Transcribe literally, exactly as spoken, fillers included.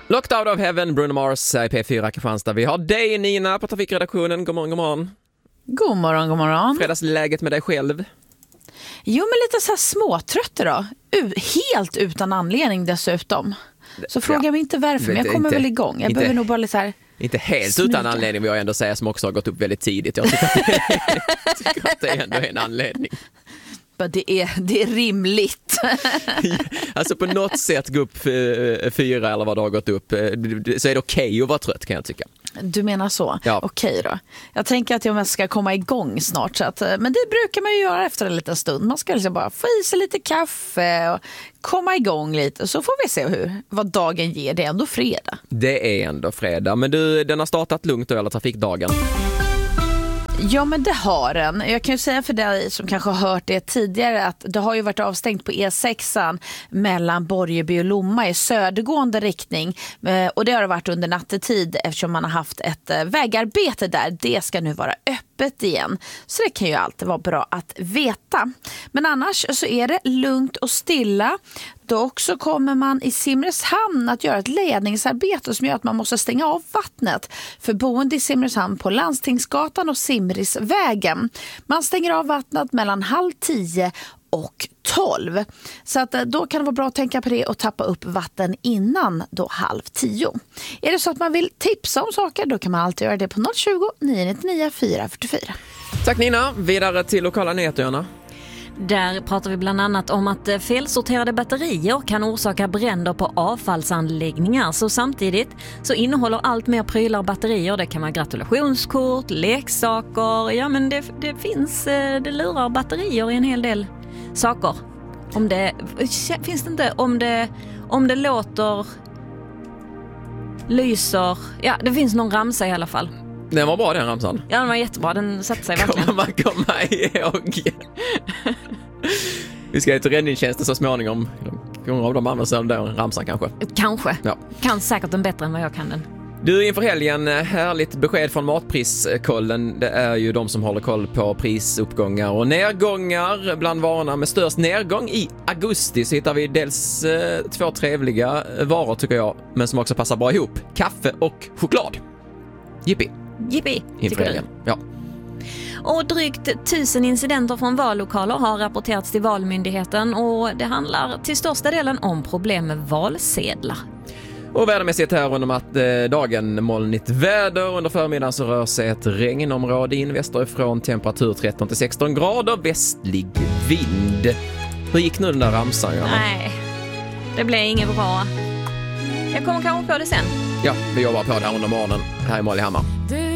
Locked Out of Heaven, Bruno Mars i P fyra Kristianstad. Vi har dig, Nina, på trafikredaktionen. God morgon, god morgon. God morgon, god morgon. Fredagsläget med dig själv? Jo, men lite så här småtrött då. U- helt utan anledning dessutom. Så fråga ja. mig inte varför, men jag kommer inte, väl igång. Jag inte, behöver nog bara lite så här... Inte helt smyga. Utan anledning vill jag ändå säga, som också har gått upp väldigt tidigt. Jag tycker att det, jag tycker att det är ändå en anledning. Det är, det är rimligt. Alltså på något sätt gå upp fyra eller vad det har gått upp, så är det okej att vara trött, kan jag tycka. Du menar så? Ja. Okej då. Jag tänker att jag ska komma igång snart. Så att, men det brukar man ju göra efter en liten stund. Man ska liksom bara få i sig lite kaffe och komma igång lite. Så får vi se hur, vad dagen ger. Det är ändå fredag. Det är ändå fredag. Men du, den har startat lugnt då, eller trafikdagen? Ja, men det har den. Jag kan ju säga för dig som kanske har hört det tidigare att det har ju varit avstängt på E sexan mellan Borgeby och Lomma i södergående riktning. Och det har det varit under nattetid eftersom man har haft ett vägarbete där. Det ska nu vara öppet igen. Så det kan ju alltid vara bra att veta. Men annars så är det lugnt och stilla. Dock så kommer man i Simrishamn att göra ett ledningsarbete som gör att man måste stänga av vattnet för boende i Simrishamn på Landstingsgatan och Simrisvägen. Man stänger av vattnet mellan halv tio och tolv. Så att då kan det vara bra att tänka på det och tappa upp vatten innan då halv tio. Är det så att man vill tipsa om saker, då kan man alltid göra det på noll tjugo, nio nittionio, fyra fyrtiofyra. Tack Nina, vidare till lokala nyheterna. Där pratar vi bland annat om att felsorterade batterier kan orsaka bränder på avfallsanläggningar. Så samtidigt så innehåller allt mer prylar och batterier. Det kan vara gratulationskort, leksaker. Ja, men det, det finns, det lurar batterier i en hel del saker. Om det, finns det inte, om det, om det låter, lyser. Ja, det finns någon ramsa i alla fall. Den var bra, den ramsan. Ja, den var jättebra. Den satte sig verkligen. Kommer man komma ihåg? Vi ska ju till räddningstjänsten så småningom. Några av dem använder sig av den ramsan kanske. Kanske. Ja. Kan säkert den bättre än vad jag kan den. Du, inför helgen, härligt besked från Matpriskollen. Det är ju de som håller koll på prisuppgångar och nedgångar bland varorna. Med störst nedgång i augusti så hittar vi dels eh, två trevliga varor tycker jag, men som också passar bra ihop. Kaffe och choklad. Jippi. Jippi, inför helgen. Ja. Och drygt tusen incidenter från vallokaler har rapporterats till Valmyndigheten och det handlar till största delen om problem med valsedlar. Och vädermässigt här under att eh, dagen molnigt väder. Under förmiddagen så rör sig ett regnområde in västerifrån, temperatur tretton till sexton grader, västlig vind. Hur gick nu den där ramsan? Johanna? Nej, det blev inget bra. Jag kommer kanske på det sen. Ja, vi jobbar på det här under morgonen här i Mollyhammar.